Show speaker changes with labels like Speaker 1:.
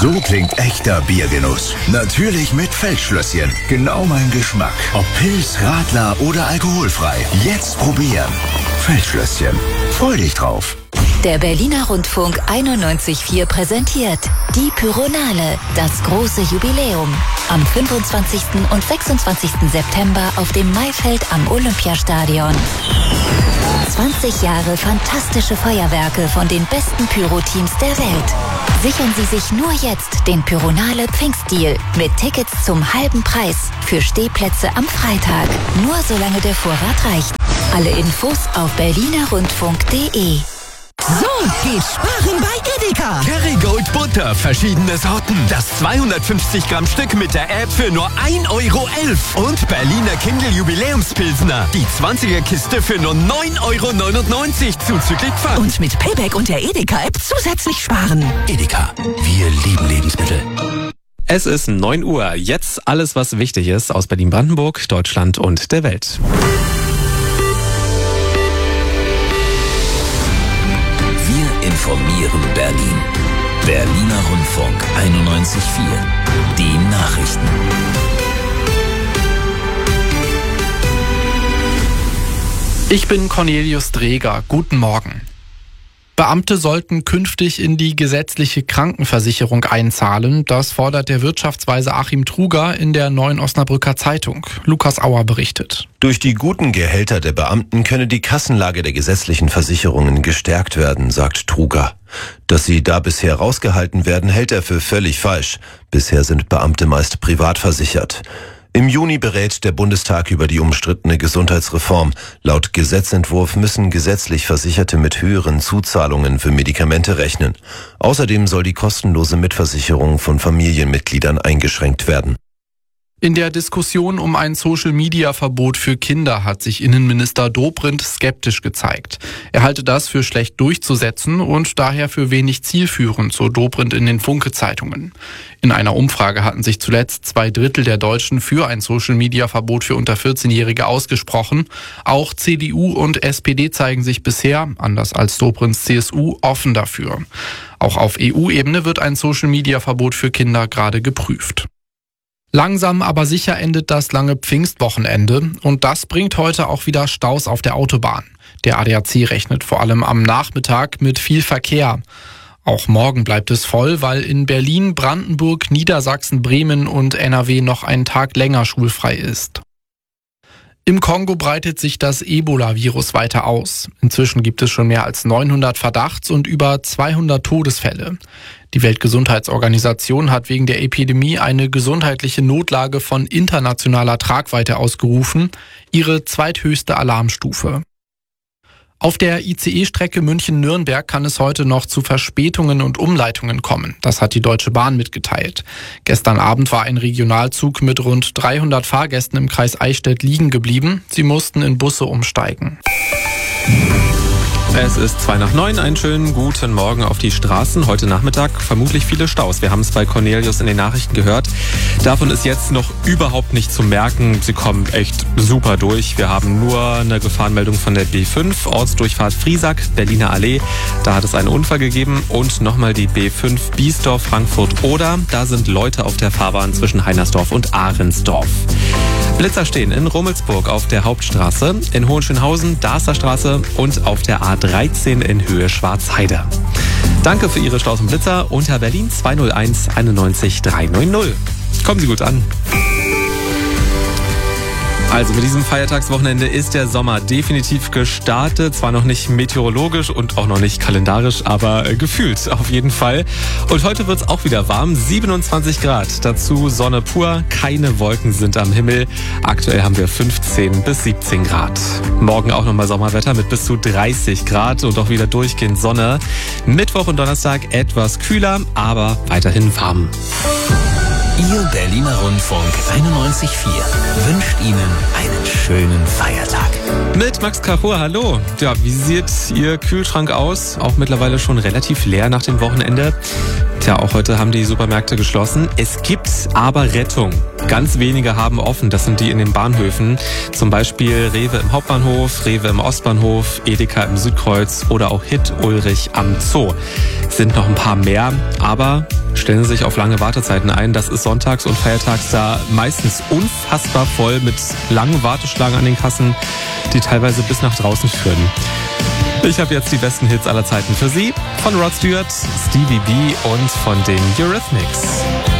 Speaker 1: So klingt echter Biergenuss. Natürlich mit Feldschlösschen. Genau mein Geschmack. Ob Pils, Radler oder alkoholfrei. Jetzt probieren. Feldschlösschen. Freu dich drauf.
Speaker 2: Der Berliner Rundfunk 91.4 präsentiert die Pyronale, das große Jubiläum. Am 25. und 26. September auf dem Maifeld am Olympiastadion. 20 Jahre fantastische Feuerwerke von den besten Pyro-Teams der Welt. Sichern Sie sich nur jetzt den Pyronale Pfingstdeal mit Tickets zum halben Preis für Stehplätze am Freitag. Nur solange der Vorrat reicht. Alle Infos auf berlinerrundfunk.de.
Speaker 3: So, geht sparen bei Edeka.
Speaker 4: Kerrygold Butter, verschiedene Sorten. Das 250 Gramm Stück mit der App für nur 1,11 Euro. Und Berliner Kindl Jubiläumspilsner. Die 20er Kiste für nur 9,99 Euro zuzüglich Pfand.
Speaker 3: Und mit Payback und der Edeka-App zusätzlich sparen.
Speaker 4: Edeka, wir lieben Lebensmittel.
Speaker 5: Es ist 9 Uhr. Jetzt alles, was wichtig ist aus Berlin-Brandenburg, Deutschland und der Welt.
Speaker 6: Informieren Berlin. Berliner Rundfunk 91.4. Die Nachrichten.
Speaker 7: Ich bin Cornelius Dreger. Guten Morgen. Beamte sollten künftig in die gesetzliche Krankenversicherung einzahlen. Das fordert der Wirtschaftsweise Achim Truger in der Neuen Osnabrücker Zeitung. Lukas Auer berichtet.
Speaker 8: Durch die guten Gehälter der Beamten könne die Kassenlage der gesetzlichen Versicherungen gestärkt werden, sagt Truger. Dass sie da bisher rausgehalten werden, hält er für völlig falsch. Bisher sind Beamte meist privat versichert. Im Juni berät der Bundestag über die umstrittene Gesundheitsreform. Laut Gesetzentwurf müssen gesetzlich Versicherte mit höheren Zuzahlungen für Medikamente rechnen. Außerdem soll die kostenlose Mitversicherung von Familienmitgliedern eingeschränkt werden.
Speaker 7: In der Diskussion um ein Social-Media-Verbot für Kinder hat sich Innenminister Dobrindt skeptisch gezeigt. Er halte das für schlecht durchzusetzen und daher für wenig zielführend, so Dobrindt in den Funke-Zeitungen. In einer Umfrage hatten sich zuletzt 2/3 der Deutschen für ein Social-Media-Verbot für unter 14-Jährige ausgesprochen. Auch CDU und SPD zeigen sich bisher, anders als Dobrindts CSU, offen dafür. Auch auf EU-Ebene wird ein Social-Media-Verbot für Kinder gerade geprüft. Langsam aber sicher endet das lange Pfingstwochenende und das bringt heute auch wieder Staus auf der Autobahn. Der ADAC rechnet vor allem am Nachmittag mit viel Verkehr. Auch morgen bleibt es voll, weil in Berlin, Brandenburg, Niedersachsen, Bremen und NRW noch einen Tag länger schulfrei ist. Im Kongo breitet sich das Ebola-Virus weiter aus. Inzwischen gibt es schon mehr als 900 Verdachts- und über 200 Todesfälle. Die Weltgesundheitsorganisation hat wegen der Epidemie eine gesundheitliche Notlage von internationaler Tragweite ausgerufen, ihre zweithöchste Alarmstufe. Auf der ICE-Strecke München-Nürnberg kann es heute noch zu Verspätungen und Umleitungen kommen. Das hat die Deutsche Bahn mitgeteilt. Gestern Abend war ein Regionalzug mit rund 300 Fahrgästen im Kreis Eichstätt liegen geblieben. Sie mussten in Busse umsteigen.
Speaker 5: Es ist 8:02, einen schönen guten Morgen auf die Straßen. Heute Nachmittag vermutlich viele Staus. Wir haben es bei Cornelius in den Nachrichten gehört. Davon ist jetzt noch überhaupt nicht zu merken. Sie kommen echt super durch. Wir haben nur eine Gefahrenmeldung von der B5, Ortsdurchfahrt Friesack, Berliner Allee. Da hat es einen Unfall gegeben. Und nochmal die B5 Biesdorf, Frankfurt-Oder. Da sind Leute auf der Fahrbahn zwischen Heinersdorf und Ahrensdorf. Blitzer stehen in Rummelsburg auf der Hauptstraße, in Hohenschönhausen, Darßerstraße und auf der A13 in Höhe Schwarzheide. Danke für Ihre Staus und Blitzer unter Berlin 201 91 390. Kommen Sie gut an. Also mit diesem Feiertagswochenende ist der Sommer definitiv gestartet. Zwar noch nicht meteorologisch und auch noch nicht kalendarisch, aber gefühlt auf jeden Fall. Und heute wird es auch wieder warm, 27 Grad. Dazu Sonne pur, keine Wolken sind am Himmel. Aktuell haben wir 15 bis 17 Grad. Morgen auch nochmal Sommerwetter mit bis zu 30 Grad und auch wieder durchgehend Sonne. Mittwoch und Donnerstag etwas kühler, aber weiterhin warm.
Speaker 6: Ihr Berliner Rundfunk 91.4 wünscht Ihnen einen schönen Feiertag.
Speaker 5: Mit Max Kachur, hallo. Ja, wie sieht Ihr Kühlschrank aus? Auch mittlerweile schon relativ leer nach dem Wochenende. Tja, auch heute haben die Supermärkte geschlossen. Es gibt aber Rettung. Ganz wenige haben offen, das sind die in den Bahnhöfen. Zum Beispiel Rewe im Hauptbahnhof, Rewe im Ostbahnhof, Edeka im Südkreuz oder auch Hit Ulrich am Zoo. Sind noch ein paar mehr, aber stellen Sie sich auf lange Wartezeiten ein. Das ist sonntags und feiertags da meistens unfassbar voll mit langen Warteschlangen an den Kassen, die teilweise bis nach draußen führen. Ich habe jetzt die besten Hits aller Zeiten für Sie. Von Rod Stewart, Stevie B und von den Eurythmics.